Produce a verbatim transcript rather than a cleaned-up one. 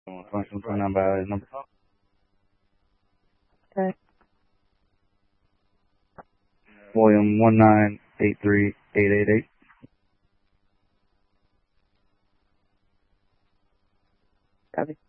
Function phone number number. Okay. William one nine eight three eight eight eight. Copy.